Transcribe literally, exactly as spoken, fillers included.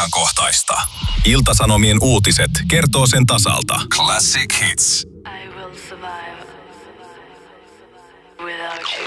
ajankohtaista. Ilta-Sanomien uutiset kertoo sen tasalta. Classic Hits. I will survive without you.